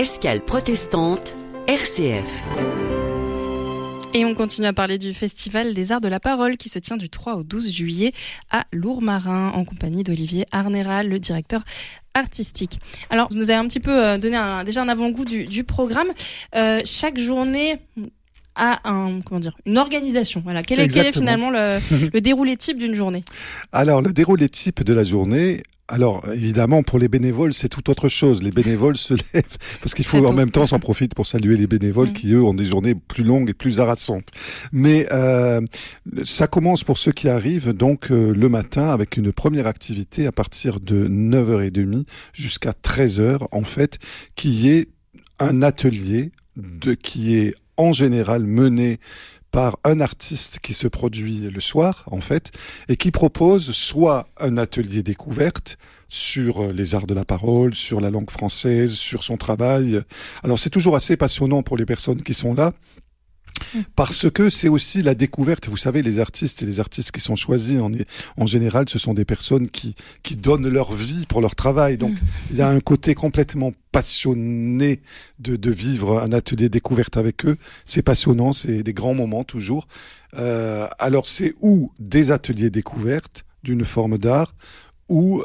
Escale protestante, RCF. Et on continue à parler du Festival des Arts de la Parole qui se tient du 3 au 12 juillet à Lourmarin en compagnie d'Olivier Arnéral, le directeur artistique. Alors, vous nous avez un petit peu donné déjà un avant-goût du programme. Chaque journée a une organisation. Voilà. Quel est finalement le déroulé type d'une journée ? Alors, le déroulé type de la journée... Alors, évidemment, pour les bénévoles, c'est tout autre chose. Les bénévoles se lèvent, parce qu'il faut en même temps s'en profiter pour saluer les bénévoles qui, eux, ont des journées plus longues et plus harassantes. Mais ça commence pour ceux qui arrivent, donc, le matin, avec une première activité à partir de 9h30 jusqu'à 13h, en fait, qui est un atelier qui est en général mené par un artiste qui se produit le soir, en fait, et qui propose soit un atelier découverte sur les arts de la parole, sur la langue française, sur son travail. Alors, c'est toujours assez passionnant pour les personnes qui sont là, parce que c'est aussi la découverte. Vous savez, les artistes qui sont choisis, en général, ce sont des personnes qui donnent leur vie pour leur travail. Donc, il y a un côté complètement passionné de vivre un atelier découverte avec eux. C'est passionnant, c'est des grands moments toujours. Alors, c'est ou des ateliers découvertes d'une forme d'art, ou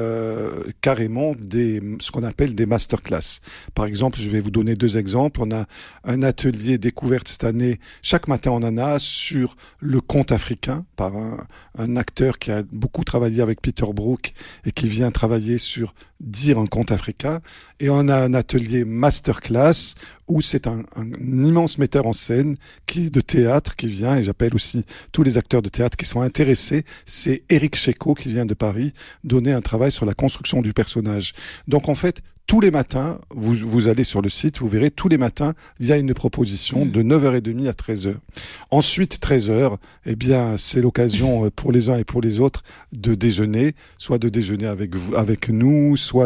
carrément ce qu'on appelle des masterclass. Par exemple, je vais vous donner 2 exemples. On a un atelier découverte cette année. Chaque matin, on en a sur le conte africain par un acteur qui a beaucoup travaillé avec Peter Brook et qui vient travailler sur dire un conte africain. Et on a un atelier masterclass où c'est un immense metteur en scène de théâtre qui vient, et j'appelle aussi tous les acteurs de théâtre qui sont intéressés. C'est Éric Checo qui vient de Paris donner un travail sur la construction du personnage. Donc en fait, tous les matins, vous allez sur le site, vous verrez, tous les matins, il y a une proposition de 9h30 à 13h. Ensuite, 13h, eh bien, c'est l'occasion pour les uns et pour les autres de déjeuner, soit de déjeuner avec nous, soit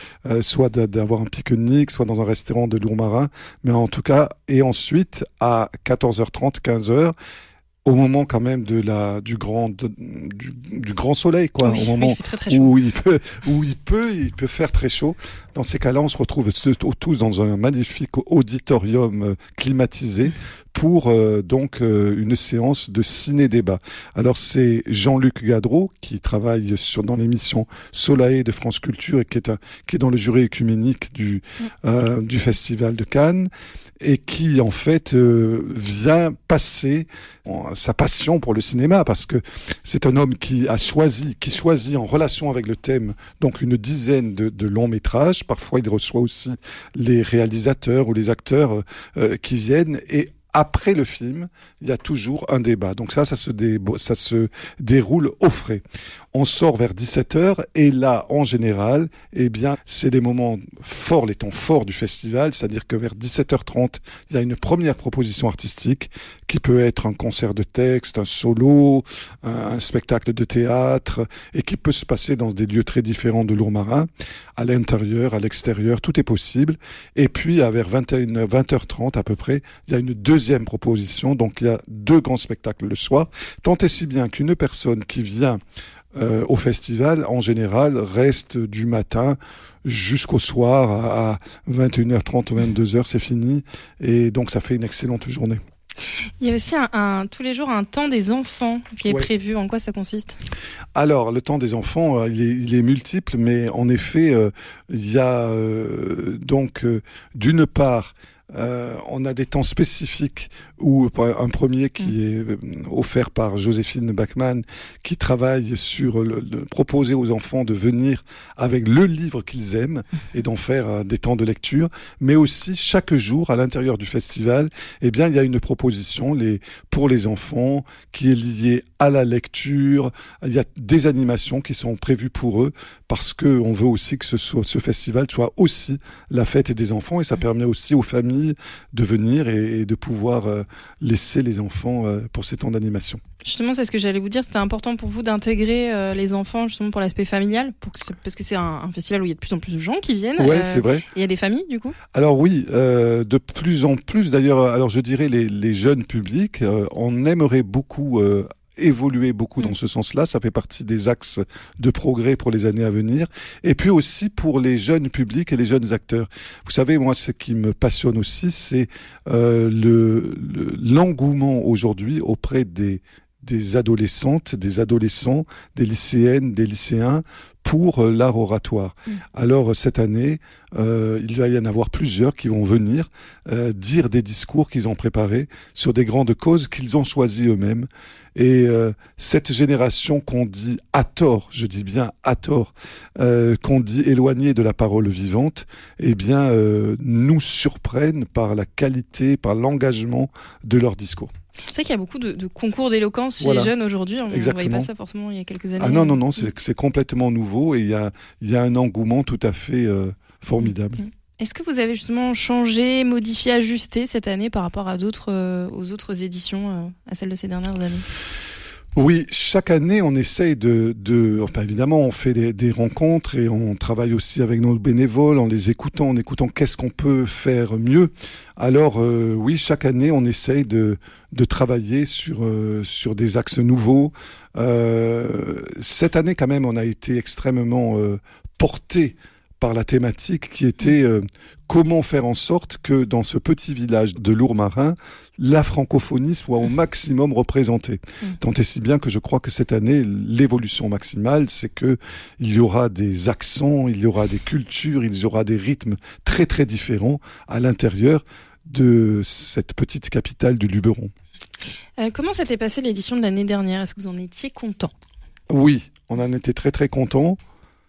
d'avoir un pique-nique, soit dans un restaurant de Lourmarin, mais en tout cas, et ensuite, à 14h30, 15h, au moment quand même du grand soleil, quoi, au moment où il peut faire très chaud. Dans ces cas-là, on se retrouve tous dans un magnifique auditorium climatisé pour une séance de ciné-débat. Alors c'est Jean-Luc Gadreau qui travaille dans l'émission Solae de France Culture et qui est dans le jury œcuménique du Festival de Cannes, et qui en fait vient passer sa passion pour le cinéma, parce que c'est un homme qui choisit en relation avec le thème donc une dizaine de longs métrages. Parfois il reçoit aussi les réalisateurs ou les acteurs qui viennent, et après le film, il y a toujours un débat. Donc ça se déroule au frais. On sort vers 17h, et là, en général, eh bien, c'est les moments forts, les temps forts du festival, c'est-à-dire que vers 17h30, il y a une première proposition artistique qui peut être un concert de texte, un solo, un spectacle de théâtre, et qui peut se passer dans des lieux très différents de Lourmarin, à l'intérieur, à l'extérieur, tout est possible. Et puis, vers 20h30 à peu près, il y a une deuxième proposition, donc il y a 2 grands spectacles le soir, tant et si bien qu'une personne qui vient au festival, en général, reste du matin jusqu'au soir à 21h30 ou 22h, c'est fini. Et donc, ça fait une excellente journée. Il y a aussi tous les jours un temps des enfants qui est prévu. En quoi ça consiste ? Alors, le temps des enfants, il est multiple, mais en effet, il y a d'une part, on a des temps spécifiques où un premier qui est offert par Joséphine Bachmann, qui travaille sur proposer aux enfants de venir avec le livre qu'ils aiment et d'en faire des temps de lecture, mais aussi chaque jour à l'intérieur du festival, eh bien il y a une proposition pour les enfants qui est liée à la lecture. Il y a des animations qui sont prévues pour eux, parce que on veut aussi que ce festival soit aussi la fête des enfants, et ça permet aussi aux familles de venir et de pouvoir laisser les enfants pour ces temps d'animation. Justement, c'est ce que j'allais vous dire. C'était important pour vous d'intégrer les enfants, justement pour l'aspect familial, parce que c'est un festival où il y a de plus en plus de gens qui viennent. Ouais, c'est vrai. Il y a des familles, du coup. Alors oui, de plus en plus. D'ailleurs, alors je dirais les jeunes publics, on aimerait beaucoup évoluer beaucoup dans ce sens-là. Ça fait partie des axes de progrès pour les années à venir. Et puis aussi pour les jeunes publics et les jeunes acteurs. Vous savez, moi, ce qui me passionne aussi, c'est l'engouement aujourd'hui auprès des adolescentes, des adolescents, des lycéennes, des lycéens pour l'art oratoire. Alors cette année, il va y en avoir plusieurs qui vont venir dire des discours qu'ils ont préparés sur des grandes causes qu'ils ont choisies eux-mêmes. Et cette génération qu'on dit à tort, je dis bien à tort, qu'on dit éloignée de la parole vivante, eh bien nous surprennent par la qualité, par l'engagement de leur discours. C'est vrai qu'il y a beaucoup de concours d'éloquence chez les jeunes aujourd'hui. On ne voyait pas ça forcément il y a quelques années. Ah non, c'est complètement nouveau et il y a un engouement tout à fait formidable. Est-ce que vous avez justement changé, modifié, ajusté cette année par rapport à aux autres éditions, à celles de ces dernières années ? Oui, chaque année, on essaye enfin évidemment, on fait des rencontres et on travaille aussi avec nos bénévoles en les écoutant, qu'est-ce qu'on peut faire mieux. Alors oui, chaque année, on essaye de travailler sur des axes nouveaux. Cette année, quand même, on a été extrêmement porté par la thématique qui était comment faire en sorte que dans ce petit village de Lourmarin, la francophonie soit au maximum représentée. Tant et si bien que je crois que cette année, l'évolution maximale, c'est que il y aura des accents, il y aura des cultures, il y aura des rythmes très très différents à l'intérieur de cette petite capitale du Luberon. Comment s'était passée l'édition de l'année dernière ? Est-ce que vous en étiez content ? Oui, on en était très très contents.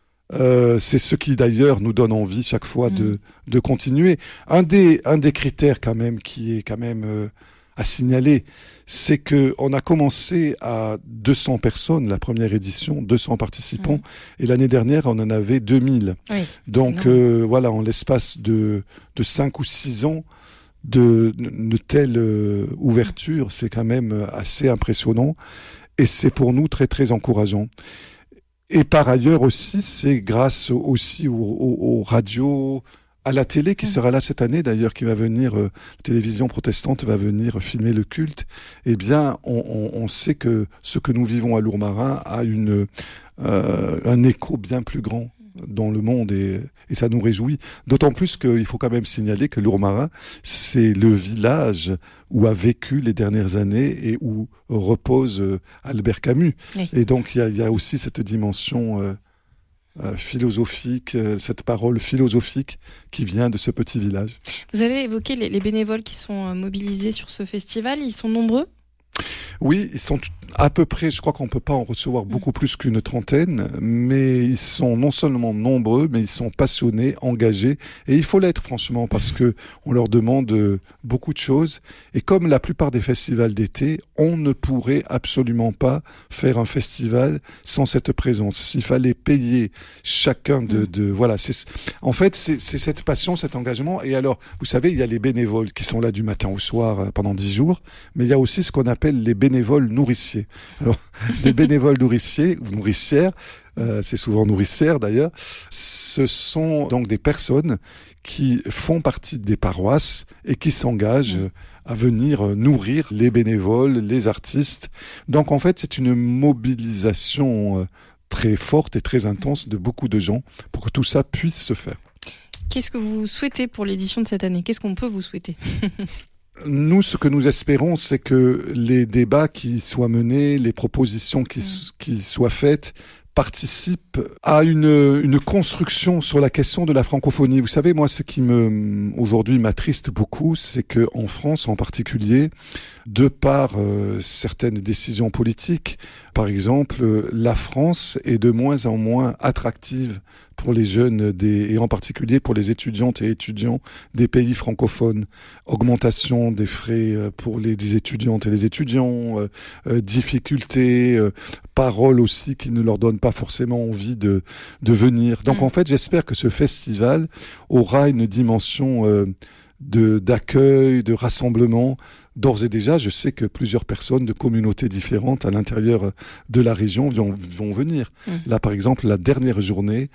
C'est ce qui d'ailleurs nous donne envie chaque fois de continuer. Un des critères quand même qui est quand même à signaler, c'est que on a commencé à 200 personnes la première édition, 200 participants, et l'année dernière on en avait 2000. Oui, donc voilà, en l'espace de 5 ou 6 ans de telle ouverture, c'est quand même assez impressionnant et c'est pour nous très très encourageant. Et par ailleurs aussi, c'est grâce aussi aux radios, à la télé qui sera là cette année d'ailleurs, qui va venir, la télévision protestante va venir filmer le culte. Eh bien, on sait que ce que nous vivons à Lourmarin a un écho bien plus grand dans le monde et ça nous réjouit. D'autant plus qu'il faut quand même signaler que Lourmarin, c'est le village où a vécu les dernières années et où repose Albert Camus. Oui. Et donc il y a aussi cette dimension philosophique, cette parole philosophique qui vient de ce petit village. Vous avez évoqué les bénévoles qui sont mobilisés sur ce festival, ils sont nombreux ? Oui, ils sont à peu près, je crois qu'on peut pas en recevoir beaucoup plus qu'une trentaine, mais ils sont non seulement nombreux, mais ils sont passionnés, engagés, et il faut l'être franchement parce que on leur demande beaucoup de choses. Et comme la plupart des festivals d'été, on ne pourrait absolument pas faire un festival sans cette présence. S'il fallait payer chacun voilà, en fait c'est cette passion, cet engagement. Et alors, vous savez, il y a les bénévoles qui sont là du matin au soir pendant 10 jours, mais il y a aussi ce qu'on appelle les bénévoles nourriciers. Alors, les bénévoles nourriciers ou nourricières, c'est souvent nourricières d'ailleurs, ce sont donc des personnes qui font partie des paroisses et qui s'engagent à venir nourrir les bénévoles, les artistes. Donc en fait, c'est une mobilisation très forte et très intense de beaucoup de gens pour que tout ça puisse se faire. Qu'est-ce que vous souhaitez pour l'édition de cette année ? Qu'est-ce qu'on peut vous souhaiter ? Nous, ce que nous espérons, c'est que les débats qui soient menés, les propositions qui soient faites, participent à une construction sur la question de la francophonie. Vous savez, moi, ce qui aujourd'hui m'attriste beaucoup, c'est que en France, en particulier, de par certaines décisions politiques, par exemple, la France est de moins en moins attractive pour les jeunes et en particulier pour les étudiantes et étudiants des pays francophones. Augmentation des frais pour les étudiantes et les étudiants, difficultés, paroles aussi qui ne leur donnent pas forcément envie de venir. Donc en fait, j'espère que ce festival aura une dimension d'accueil, de rassemblement. D'ores et déjà, je sais que plusieurs personnes de communautés différentes à l'intérieur de la région vont venir. Là, par exemple, la dernière journée,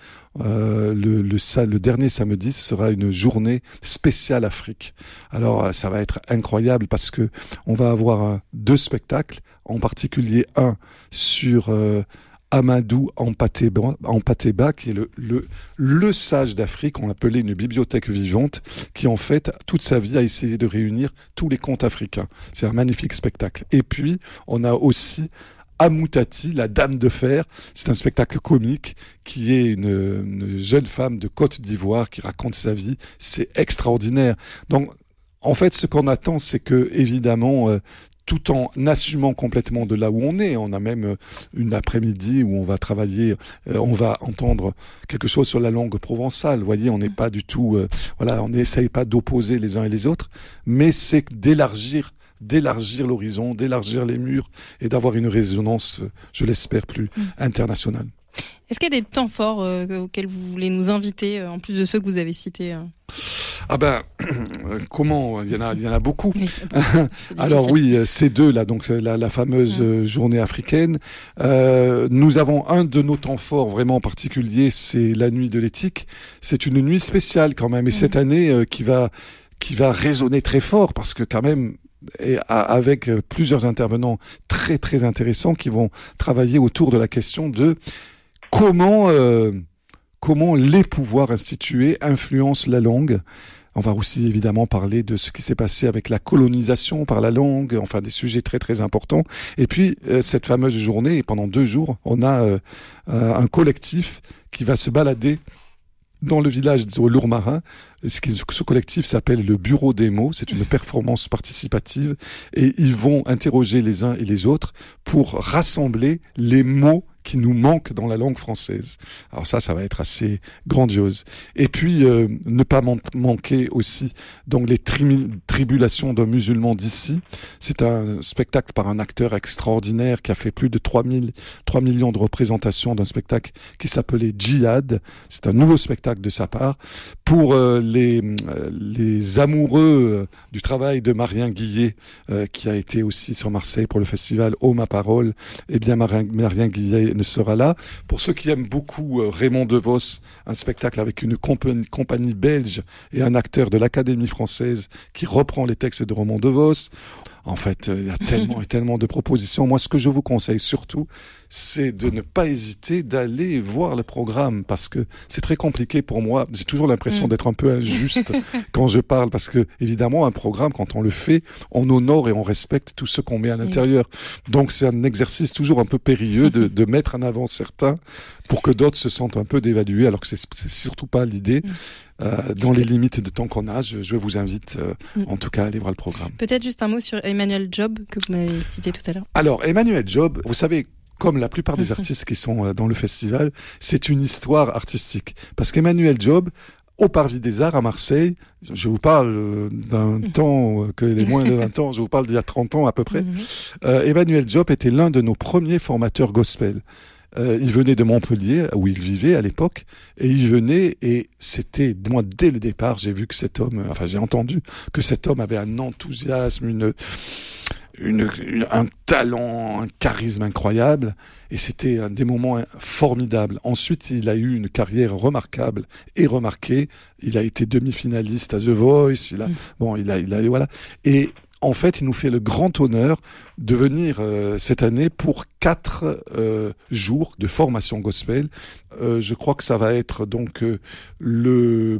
le dernier samedi, ce sera une journée spéciale Afrique. Alors, ça va être incroyable parce que on va avoir 2 spectacles, en particulier un sur Amadou Ampateba, qui est le sage d'Afrique, on l'appelait une bibliothèque vivante, qui en fait, toute sa vie a essayé de réunir tous les contes africains. C'est un magnifique spectacle. Et puis, on a aussi Amoutati, la Dame de Fer. C'est un spectacle comique qui est une jeune femme de Côte d'Ivoire qui raconte sa vie. C'est extraordinaire. Donc, en fait, ce qu'on attend, c'est que, évidemment, tout en assumant complètement de là où on est. On a même une après-midi où on va travailler, on va entendre quelque chose sur la langue provençale. Vous voyez, on n'est pas du tout, on n'essaye pas d'opposer les uns et les autres, mais c'est d'élargir l'horizon, d'élargir les murs et d'avoir une résonance, je l'espère, plus internationale. Est-ce qu'il y a des temps forts auxquels vous voulez nous inviter, en plus de ceux que vous avez cités comment? Il y en a beaucoup. Oui, alors oui, ces 2 là, donc la fameuse journée africaine. Nous avons un de nos temps forts vraiment particuliers, c'est la nuit de l'éthique. C'est une nuit spéciale quand même, et cette année qui va résonner très fort parce que quand même, et avec plusieurs intervenants très très intéressants qui vont travailler autour de la question de comment les pouvoirs institués influencent la langue. On va aussi évidemment parler de ce qui s'est passé avec la colonisation par la langue, enfin des sujets très très importants. Et puis cette fameuse journée, pendant 2 jours, on a un collectif qui va se balader dans le village de Lourmarin. Ce collectif s'appelle le Bureau des mots. C'est une performance participative et ils vont interroger les uns et les autres pour rassembler les mots qui nous manquent dans la langue française. Alors ça va être assez grandiose. Et puis, ne pas manquer aussi donc les tribulations d'un musulman d'ici. C'est un spectacle par un acteur extraordinaire qui a fait plus de 3 millions de représentations d'un spectacle qui s'appelait Djihad. C'est un nouveau spectacle de sa part. Pour les amoureux du travail de Marien Guillet, qui a été aussi sur Marseille pour le festival Oh ma parole, eh bien Marien Guillet ne sera là. Pour ceux qui aiment beaucoup Raymond DeVos, un spectacle avec une compagnie belge et un acteur de l'Académie française qui reprend les textes de Raymond DeVos. En fait, il y a tellement et tellement de propositions. Moi, ce que je vous conseille surtout, c'est de ne pas hésiter d'aller voir le programme parce que c'est très compliqué pour moi. J'ai toujours l'impression d'être un peu injuste quand je parle parce que, évidemment, un programme, quand on le fait, on honore et on respecte tout ce qu'on met à l'intérieur. Donc, c'est un exercice toujours un peu périlleux de mettre en avant certains pour que d'autres se sentent un peu dévalués alors que c'est surtout pas l'idée. Dans les limites de temps qu'on a, je vous invite en tout cas à aller voir le programme. Peut-être juste un mot sur Emmanuel Job que vous m'avez cité tout à l'heure. Alors Emmanuel Job, vous savez, comme la plupart des artistes qui sont dans le festival, c'est une histoire artistique. Parce qu'Emmanuel Job, au Parvis des Arts à Marseille, je vous parle d'un temps que les moins de 20 ans, je vous parle d'il y a 30 ans à peu près, Emmanuel Job était l'un de nos premiers formateurs gospel. Il venait de Montpellier, où il vivait à l'époque, et il venait, et c'était, moi, dès le départ, j'ai vu que cet homme, j'ai entendu que cet homme avait un enthousiasme, un talent, un charisme incroyable, et c'était des moments formidables. Ensuite, il a eu une carrière remarquable et remarquée. Il a été demi-finaliste à The Voice, voilà. Et en fait, il nous fait le grand honneur de venir cette année pour 4 jours de formation gospel. Je crois que ça va être donc le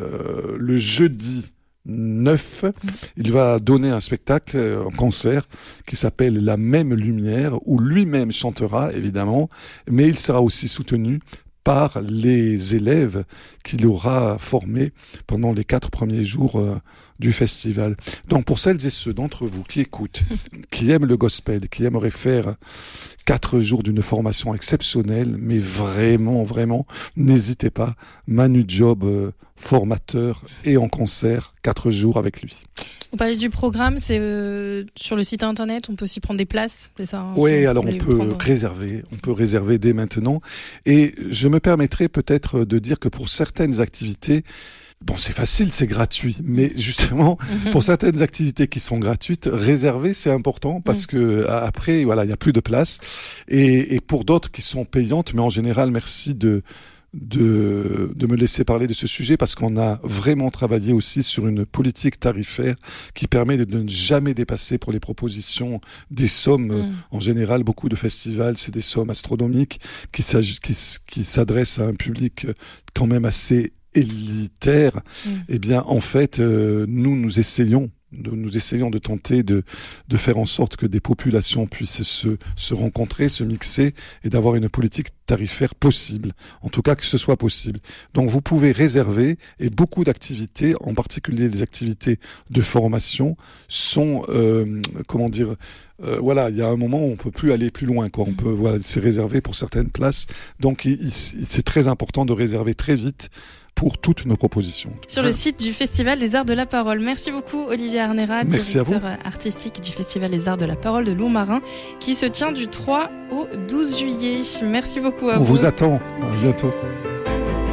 jeudi 9. Il va donner un spectacle, un concert qui s'appelle La même lumière, où lui-même chantera, évidemment, mais il sera aussi soutenu par les élèves qu'il aura formés pendant les 4 premiers jours du festival. Donc pour celles et ceux d'entre vous qui écoutent, qui aiment le gospel, qui aimeraient faire 4 jours d'une formation exceptionnelle, mais vraiment, vraiment, n'hésitez pas. Manu Job, formateur et en concert, 4 jours avec lui. Vous parlez du programme, c'est sur le site internet, on peut s'y prendre des places, c'est ça? Oui, alors on peut réserver dès maintenant. Et je me permettrai peut-être de dire que pour certaines activités, Bon, c'est facile, c'est gratuit, mais justement, pour certaines activités qui sont gratuites, réserver, c'est important parce que après, voilà, il n'y a plus de place. Et pour d'autres qui sont payantes, mais en général, merci de me laisser parler de ce sujet parce qu'on a vraiment travaillé aussi sur une politique tarifaire qui permet de ne jamais dépasser pour les propositions des sommes. En général, beaucoup de festivals, c'est des sommes astronomiques qui s'adressent à un public quand même assez élitaire. Eh bien, en fait, nous essayons de tenter de faire en sorte que des populations puissent se rencontrer, se mixer et d'avoir une politique tarifaire possible. En tout cas, que ce soit possible. Donc, vous pouvez réserver et beaucoup d'activités, en particulier les activités de formation, sont, voilà, il y a un moment où on peut plus aller plus loin, quoi. On peut, voilà, c'est réservé pour certaines places. Donc, c'est très important de réserver très vite pour toutes nos propositions. Sur le site du Festival des Arts de la Parole. Merci beaucoup Olivier Arnera, directeur artistique du Festival des Arts de la Parole de Lourmarin, qui se tient du 3 au 12 juillet. Merci beaucoup à vous. On vous attend. À bientôt.